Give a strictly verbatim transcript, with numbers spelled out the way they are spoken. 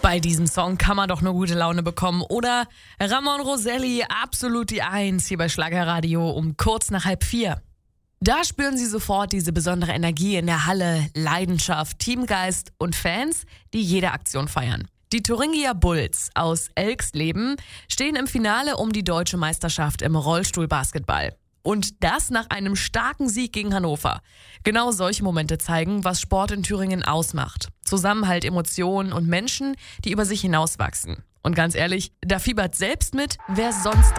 Bei diesem Song kann man doch nur gute Laune bekommen, oder? Ramon Roselli, absolut die Eins, hier bei Schlagerradio um kurz nach halb vier. Da spüren Sie sofort diese besondere Energie in der Halle, Leidenschaft, Teamgeist und Fans, die jede Aktion feiern. Die Thuringia Bulls aus Elxleben stehen im Finale um die deutsche Meisterschaft im Rollstuhlbasketball. Und das nach einem starken Sieg gegen Hannover. Genau solche Momente zeigen, was Sport in Thüringen ausmacht. Zusammenhalt, Emotionen und Menschen, die über sich hinauswachsen. Und ganz ehrlich, da fiebert selbst mit, wer sonst